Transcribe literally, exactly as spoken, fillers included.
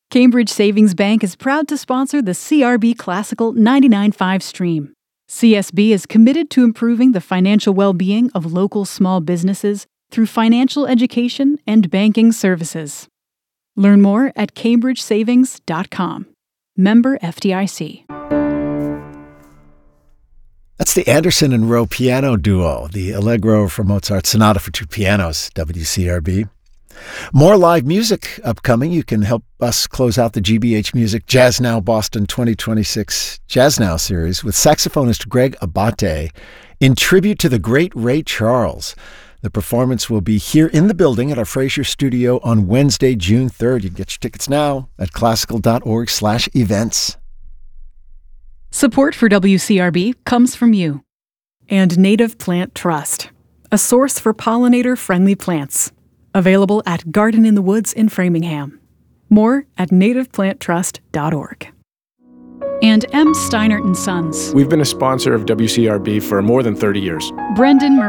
Cambridge Savings Bank is proud to sponsor the C R B Classical ninety-nine point five stream. C S B is committed to improving the financial well-being of local small businesses through financial education and banking services. Learn more at cambridge savings dot com. Member F D I C. That's the Anderson and Rowe piano duo, the Allegro from Mozart's Sonata for Two Pianos, W C R B. More live music upcoming. You can help us close out the G B H Music Jazz Now Boston twenty twenty-six Jazz Now series with saxophonist Greg Abate in tribute to the great Ray Charles. The performance will be here in the building at our Fraser studio on Wednesday, June third. You can get your tickets now at classical.org slash events. Support for W C R B comes from you and Native Plant Trust, a source for pollinator-friendly plants. Available at Garden in the Woods in Framingham. More at native plant trust dot org. And M. Steinert and Sons. We've been a sponsor of W C R B for more than thirty years. Brendan Murray.